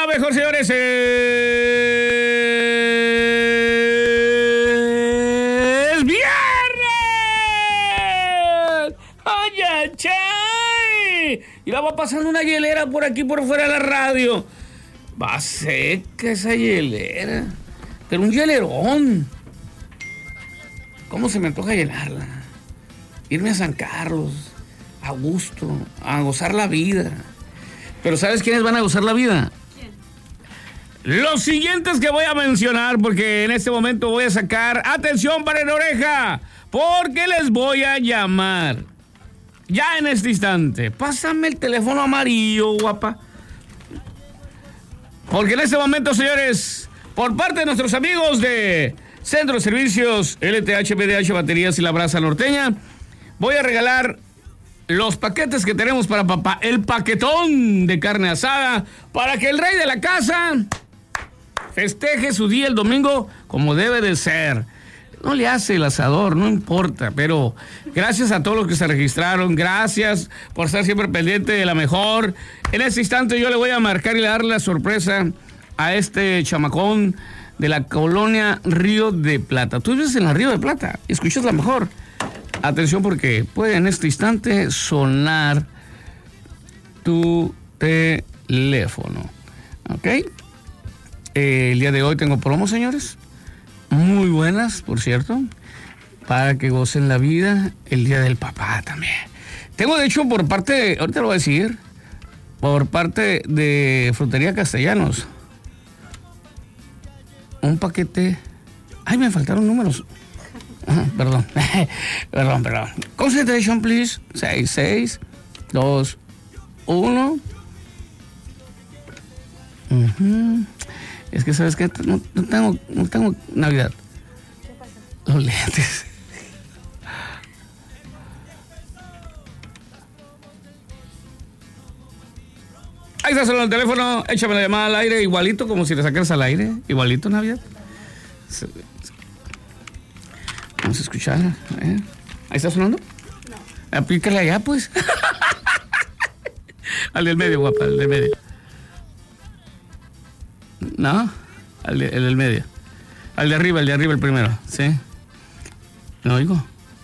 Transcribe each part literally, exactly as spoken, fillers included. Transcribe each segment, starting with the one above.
la mejor, señores. Es viernes. ¡Oye, chay! Y la va pasando una hielera por aquí, por fuera de la radio. Va seca esa hielera. Pero un hielerón. ¿Cómo se me antoja llenarla? Irme a San Carlos, a gusto, a gozar la vida. Pero ¿sabes quiénes van a gozar la vida? ¿Quién? Los siguientes que voy a mencionar, porque en este momento voy a sacar, atención para en oreja, porque les voy a llamar. Ya en este instante, pásame el teléfono amarillo, guapa. Porque en este momento, señores, por parte de nuestros amigos de Centro de Servicios L T H B D H Baterías y La Brasa Norteña, voy a regalar los paquetes que tenemos para papá, el paquetón de carne asada, para que el rey de la casa festeje su día el domingo como debe de ser. No le hace el asador, no importa, pero gracias a todos los que se registraron, gracias por estar siempre pendiente de la mejor. En este instante yo le voy a marcar y le darle la sorpresa a este chamacón de la colonia Río de Plata. Tú vives en la Río de Plata y escuchas la mejor. Atención, porque puede en este instante sonar tu teléfono. ¿Ok? Eh, el día de hoy tengo promos, señores. Muy buenas, por cierto. Para que gocen la vida el día del papá también. Tengo, de hecho, por parte, ahorita lo voy a decir, por parte de Frutería Castellanos, un paquete. Ay, me faltaron números. Ah, perdón, perdón, perdón. Concentration, please. seis, seis, dos, uno. Uh-huh. Es que, ¿sabes qué? No, no, tengo, no tengo Navidad. ¿Qué pasa? Los lentes. Ahí está solo el teléfono. Échame la llamada al aire, igualito como si le sacaras al aire. Igualito, Navidad. Vamos a escuchar. ¿eh? ¿Ahí está sonando? No. Aplícale allá, pues. Al del medio, guapa, al del medio. No, al de, el del medio. Al de arriba, el de arriba, el primero. ¿Sí? ¿No oigo?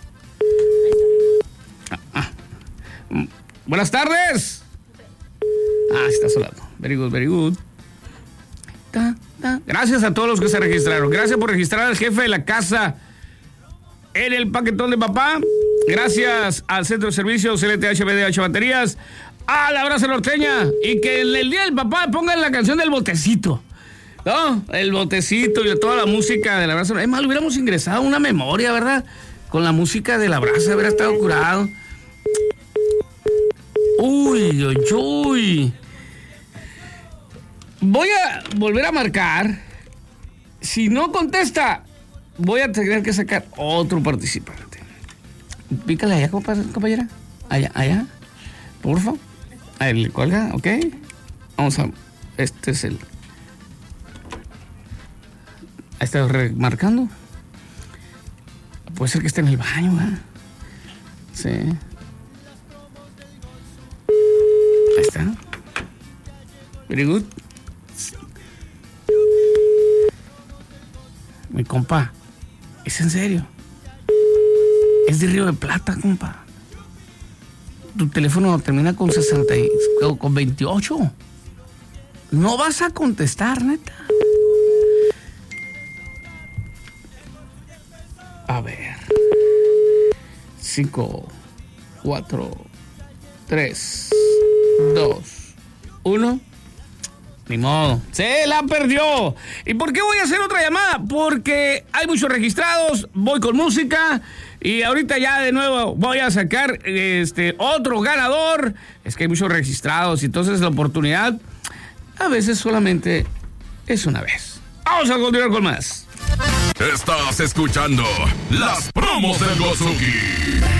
Ah, ah. Buenas tardes. Ah, está sonando. Very good, very good. Ta, ta. Gracias a todos los que se registraron. Gracias por registrar al jefe de la casa en el paquetón de papá. Gracias al Centro de Servicios L T H B D H Baterías, a La Brasa Norteña, y que en el día del papá pongan la canción del botecito, ¿no? El botecito y toda la música de La Brasa. Es más, hubiéramos ingresado una memoria, ¿verdad? Con la música de La Brasa, hubiera estado curado. Uy, uy, uy. Voy a volver a marcar. Si no contesta, voy a tener que sacar otro participante. Pícale allá, compañera. Allá, allá. Porfa. Ahí le cuelga, ok. Vamos a... Este es el... Ahí está remarcando. Puede ser que esté en el baño, ¿eh? Sí. Ahí está. Very good. Mi compa, ¿es en serio? Es de Río de Plata, compa. Tu teléfono termina con sesenta y, con veintiocho. No vas a contestar, neta. A ver. Cinco, cuatro, tres, dos, uno. Ni modo. Se la perdió. ¿Y por qué voy a hacer otra llamada? Porque hay muchos registrados, voy con música y ahorita ya de nuevo voy a sacar este otro ganador. Es que hay muchos registrados y entonces la oportunidad a veces solamente es una vez. Vamos a continuar con más. Estás escuchando las promos del Gozuki.